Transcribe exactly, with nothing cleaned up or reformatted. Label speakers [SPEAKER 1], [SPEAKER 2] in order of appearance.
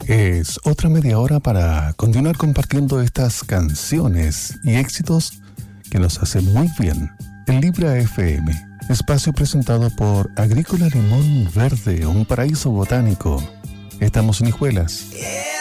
[SPEAKER 1] Es otra media hora para continuar compartiendo estas canciones y éxitos que nos hacen muy bien en Libra F M, espacio presentado por Agrícola Limón Verde, un paraíso botánico. Estamos en Hijuelas.
[SPEAKER 2] Yeah.